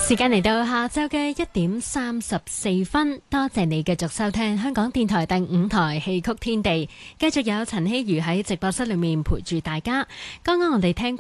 時間嚟到下晝嘅1:34，多謝你繼續收聽香港電台第5台戲曲天地，繼續有陳希如喺直播室裏面陪住大家。剛剛我哋聽過